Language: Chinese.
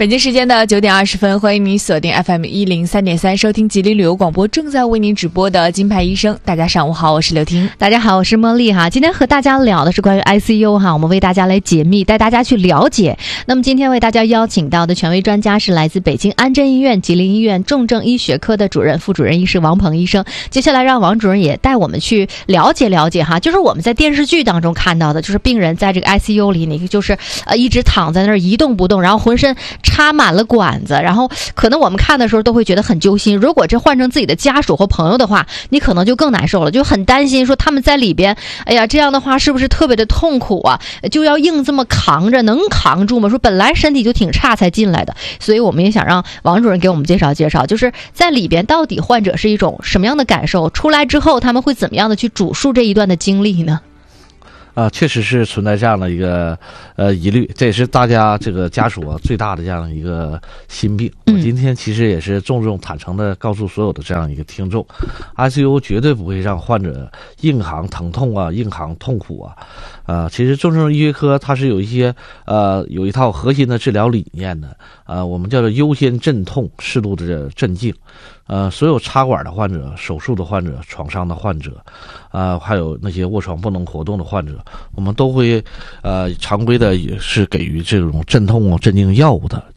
北京时间的9:20，欢迎你锁定 FM103.3收听吉林旅游广播正在为您直播的金牌医生。大家上午好，我是刘婷。 大家好，我是茉莉哈。今天和大家聊的是关于 ICU 哈，我们为大家来解密，带大家去了解。那么今天为大家邀请到的权威专家是来自北京安贞医院吉林医院重症医学科的主任、副主任医师王鹏医生。接下来让王主任也带我们去了解了解哈，就是我们在电视剧当中看到的，就是病人在这个 ICU 里，你就是一直躺在那儿一动不动，然后浑身插满了管子，然后可能我们看的时候都会觉得很揪心。如果这换成自己的家属或朋友的话，你可能就更难受了，就很担心说他们在里边，哎呀，这样的话是不是特别的痛苦啊？就要硬这么扛着，能扛住吗？说本来身体就挺差才进来的，所以我们也想让王主任给我们介绍介绍，就是在里边到底患者是一种什么样的感受，出来之后他们会怎么样的去主述这一段的经历呢？ 确实是存在这样的一个疑虑，这也是大家这个家属最大的这样一个心病。我今天其实也是重坦诚的告诉所有的这样一个听众 ，ICU 绝对不会让患者硬扛疼痛啊，硬扛痛苦啊。其实重症医学科它是有一套核心的治疗理念的，我们叫做优先镇痛，适度的镇静。所有插管的患者、手术的患者、创伤的患者，还有那些卧床不能活动的患者，我们都会常规的也是给予这种镇痛镇静药物的。